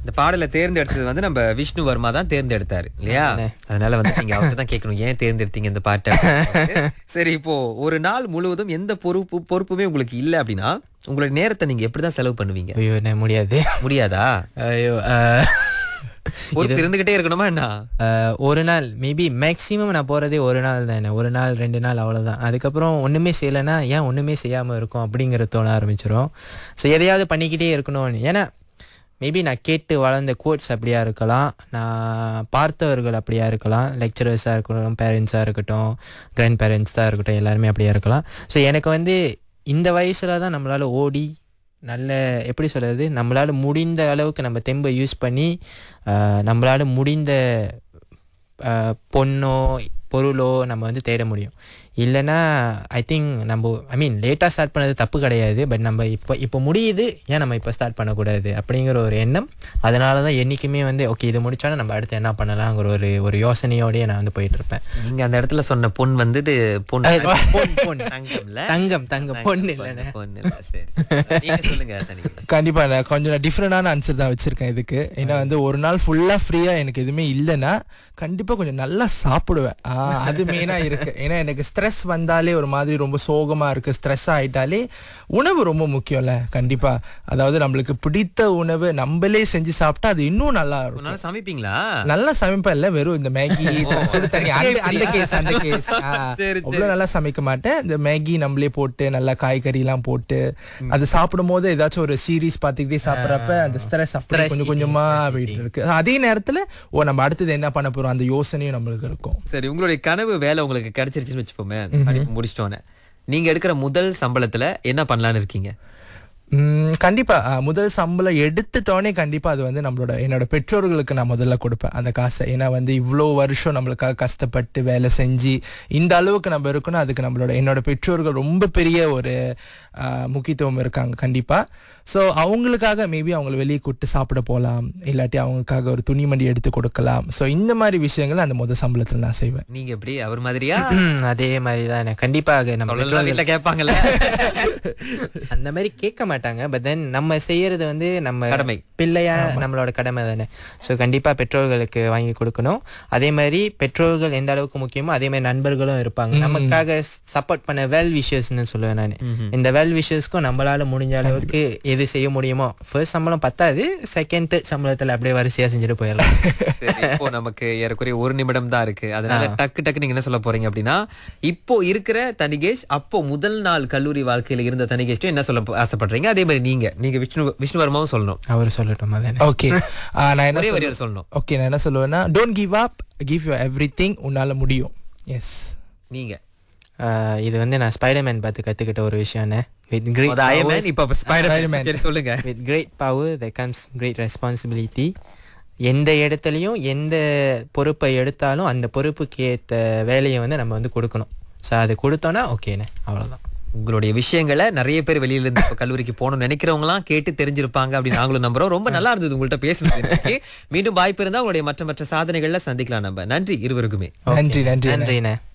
இந்த பாடலை தேர்ந்தெடுத்தது வந்து நம்ம விஷ்ணு வர்மா தான் தேர்ந்தெடுத்தாரு இல்லையா? அதனால வந்து நீங்க அவர்கிட்ட தான் கேட்கணும், ஏன் தேர்ந்தெடுத்தீங்க இந்த பாட்டை. சரி, இப்போ ஒரு நாள் முழுவதும் எந்த பொறுப்புமே உங்களுக்கு இல்ல அப்படின்னா உங்களோட நேரத்தை நீங்க எப்படிதான் செலவு பண்ணுவீங்க? ஐயோ என்ன முடியாது. முடியாதா? ஐயோ பொறுப்பு இருந்துகிட்டே இருக்கணுமா என்ன? ஒரு நாள் மேபி மேக்ஸிமம் நான் போகிறதே ஒரு நாள் தானே, ஒரு நாள் 2 நாள் அவ்வளோதான். அதுக்கப்புறம் ஒன்றுமே செய்யலைன்னா ஏன் ஒன்றுமே செய்யாமல் இருக்கும் அப்படிங்கிற தோண ஆரம்பிச்சிடும். ஸோ எதையாவது பண்ணிக்கிட்டே இருக்கணும்னு. ஏன்னா மேபி நான் கேட்டு வளர்ந்த கோட்ஸ் அப்படியா இருக்கலாம், நான் பார்த்தவர்கள் அப்படியா இருக்கலாம், லெக்சரர்ஸாக இருக்கட்டும், பேரண்ட்ஸாக இருக்கட்டும், கிராண்ட் பேரண்ட்ஸாக இருக்கட்டும், எல்லாருமே அப்படியா இருக்கலாம். ஸோ எனக்கு வந்து இந்த வயசில் தான் நம்மளால் ஓடி நல்ல எப்படி சொல்கிறது, நம்மளால் முடிந்த அளவுக்கு நம்ம தெம்பை யூஸ் பண்ணி நம்மளால் முடிந்த பொண்ணோ பொருளோ நம்ம வந்து தேட முடியும். இல்லைன்னா ஐ திங்க் லேட்டாக ஸ்டார்ட் பண்ணது தப்பு கிடையாது. பட் நம்ம இப்போ முடியுது, ஏன் நம்ம இப்போ ஸ்டார்ட் பண்ணக்கூடாது அப்படிங்கிற ஒரு எண்ணம். அதனால தான் என்றைக்குமே வந்து ஓகே இது முடிச்சோன்னா நம்ம அடுத்து என்ன பண்ணலாங்கிற ஒரு யோசனையோடய நான் வந்து போயிட்டு இருப்பேன். நீங்கள் அந்த இடத்துல சொன்ன பொன் வந்துட்டு தங்கம் பொண்ணு இல்லைன்னு சொல்லுங்க. கண்டிப்பாக நான் கொஞ்சம் டிஃப்ரெண்டான ஆன்சர் தான் வச்சுருக்கேன் இதுக்கு. ஏன்னா வந்து ஒரு நாள் ஃபுல்லாக ஃப்ரீயாக எனக்கு எதுவுமே இல்லைன்னா கண்டிப்பாக கொஞ்சம் நல்லா சாப்பிடுவேன். அது மெயினாக இருக்குது. ஏன்னா எனக்கு ஸ்ட்ரெஸ் வந்தாலே ஒரு மாதிரி ரொம்ப சோகமாக இருக்குது, ஸ்ட்ரெஸ் ஆகிட்டாலே உணவு ரொம்ப முக்கியம்ல. கண்டிப்பாக அதாவது நம்மளுக்கு பிடித்த உணவு நம்மளே செஞ்சு சாப்பிட்டா அது இன்னும் நல்லா இருக்கும். சமைப்பீங்களா? நல்லா சமைப்பேன். இல்லை வெறும் இந்த மேகி சுடு தண்ணி அந்த கேஸ் அவ்வளோ நல்லா சமைக்க மாட்டேன். இந்த மேகி நம்மளே போட்டு நல்லா காய்கறிலாம் போட்டு அது சாப்பிடும் போது ஏதாச்சும் ஒரு சீரீஸ் பார்த்துக்கிட்டே சாப்பிட்றப்ப அந்த ஸ்ட்ரெஸ் அப்படி கொஞ்சம் கொஞ்சமாக போயிட்டு இருக்கு. அதே நேரத்தில் நம்ம அடுத்தது என்ன பண்ண போகிறோம் அந்த யோசனையும் நம்மளுக்கு இருக்கும். சரி, உங்களுடைய கனவு வேலை உங்களுக்கு கிடைச்சிருச்சுன்னு வச்சுப்போமே, முடிச்சிட்டோன்னே நீங்க எடுக்கிற முதல் சம்பளத்துல என்ன பண்ணலான்னு இருக்கீங்க? கண்டிப்பா முதல் சம்பளம் எடுத்துட்டோன்னே கண்டிப்பா அது வந்து என்னோட பெற்றோர்களுக்கு நான் முதல்ல கொடுப்பேன் அந்த காசை. ஏன்னா வந்து இவ்வளோ வருஷம் நம்மளுக்காக கஷ்டப்பட்டு வேலை செஞ்சு இந்த அளவுக்கு நம்ம இருக்கணும். அதுக்கு என்னோட பெற்றோர்கள் ரொம்ப பெரிய ஒரு முக்கியத்துவம் இருக்காங்க கண்டிப்பா. ஸோ அவங்களுக்காக மேபி அவங்களை வெளியே கூப்பிட்டு சாப்பிட போகலாம், இல்லாட்டி அவங்களுக்காக ஒரு துணிமணி எடுத்து கொடுக்கலாம். ஸோ இந்த மாதிரி விஷயங்கள் அந்த முதல் சம்பளத்தில் நான் செய்வேன். நீங்க எப்படி அவர் மாதிரியா? அதே மாதிரி தான் கண்டிப்பாக நம்ம வீட்டில் கேட்பாங்கல்ல அந்த மாதிரி கேட்க மாட்டாங்க. பட் தென் நம்ம செய்யறது வந்து நம்ம கடமை, பிள்ளையா நம்மளோட கடமை தானே. ஸோ கண்டிப்பாக பெற்றோர்களுக்கு வாங்கி கொடுக்கணும். அதே மாதிரி பெற்றோர்கள் எந்த அளவுக்கு முக்கியமோ அதே மாதிரி நண்பர்களும் இருப்பாங்க நமக்காக சப்போர்ட் பண்ண வெல் விஷர்ஸ்ன்னு சொல்லுவேன் நான். இந்த வெல் விஷர்ஸ்க்கும் நம்மளால முடிஞ்ச அளவுக்கு எது செய்ய முடியுமோ. ஃபர்ஸ்ட் சம்பளம் பத்தாது, செகண்ட் தேர்ட் சம்பளத்தில் அப்படியே வரிசையா செஞ்சுட்டு போயிடலாம். இப்போ நமக்கு ஏறக்குறைய 1 நிமிடம் தான் இருக்கு. அதனால டக்கு நீங்க என்ன சொல்ல போறீங்க அப்படின்னா, இப்போ இருக்கிற தனிகேஷ் அப்போ முதல் நாள் கல்லூரி வாழ்க்கையில இருந்த தனிகேஷ் என்ன சொல்ல ஆசைப்படுறீங்க? அதே மாதிரி நீங்க விஷ்ணு வர்மாவும் சொல்லணும். அவர் சொல்லட்டும். ஓகே, நான் என்ன சொல்லணும்? ஓகே, நான் என்ன சொல்லுவேன்னா, don't give up, give you everything. உன்னால முடியும். எஸ். நீங்க இது வந்து நான் ஸ்பைடர்மேன் பார்த்து கத்துக்கிட்ட ஒரு விஷயம். With great power there comes great responsibility. எந்த இடத்துலையும் எந்த பொறுப்பை எடுத்தாலும் அந்த பொறுப்புக்கு ஏற்ற வேலையை வந்து நம்ம வந்து கொடுக்கணும். ஸோ அது கொடுத்தோன்னா ஓகேண்ணே, அவ்வளோதான். உங்களுடைய விஷயங்களை நிறைய பேர் வெளியில இருந்து கல்லூரிக்கு போகணும்னு நினைக்கிறவங்களாம் கேட்டு தெரிஞ்சிருப்பாங்க அப்படின்னு நாங்களும் நம்புறோம். ரொம்ப நல்லா இருந்தது உங்கள்கிட்ட பேசுறது. மீண்டும் வாய்ப்பு இருந்தா உங்களுடைய மற்ற சாதனைகள்ல சந்திக்கலாம் நம்ம. நன்றி இருவருக்குமே. நன்றி. நன்றிண்ணே.